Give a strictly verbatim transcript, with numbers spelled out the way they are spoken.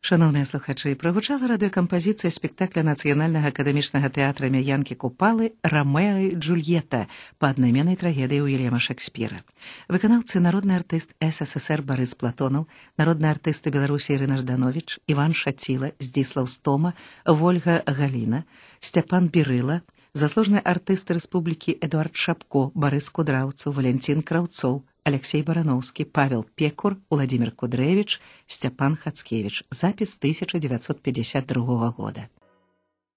Шановныя слухачы, прагучала радыёкампазіцыя спектакля Нацыянальнага акадэмічнага тэатра імя Янкі Купалы «Ромео і Джульетта» па аднайменнай трагедыі Уільяма Шекспіра. Выканаўцы народны артыст СССР Барыс Платонаў, народныя артысты Беларусі Ірына Ждановіч, Іван Шаціла, Здзіслаў Стома, Вольга Галіна, Сцяпан Бірыла, заслужаны артысты Рэспублікі Эдуард Шапко, Барыс Кудраўцаў, Валянцін Краўцоў, Алексей Барановский, Павел Пекур, Владимир Кудрэвіч, Сцяпан Хацкевіч. Запіс тысяча девятьсот пятьдесят другого года.